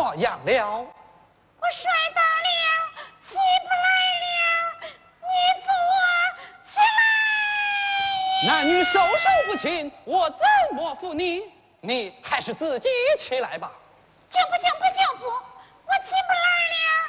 么样了？ 我摔倒了，起不来了，你扶我起来。 男女授受不亲，我怎么扶你？你还是自己起来吧。 就不，我起不来了。